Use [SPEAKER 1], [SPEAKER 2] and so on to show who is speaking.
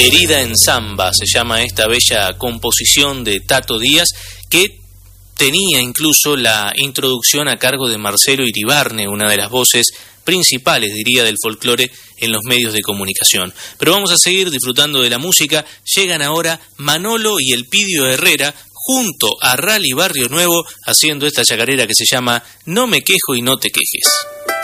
[SPEAKER 1] Herida en Samba se llama esta bella composición de Tato Díaz, que tenía incluso la introducción a cargo de Marcelo Iribarne, una de las voces principales, diría, del folclore en los medios de comunicación. Pero vamos a seguir disfrutando de la música. Llegan ahora Manolo y el Pidio Herrera junto a Rally Barrio Nuevo haciendo esta chacarera que se llama No me quejo y no te quejes.